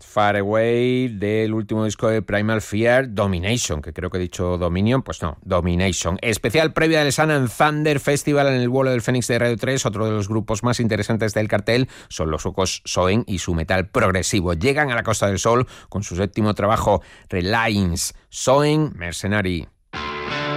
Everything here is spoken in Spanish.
Far Away del último disco de Primal Fear, Domination, que creo que he dicho Dominion, pues no, Domination. Especial previa del Sun and Thunder Festival en el vuelo del Fénix de Radio 3, otro de los grupos más interesantes del cartel son los suecos Soen y su metal progresivo. Llegan a la Costa del Sol con su séptimo trabajo, Reliance, Soen, Mercenary.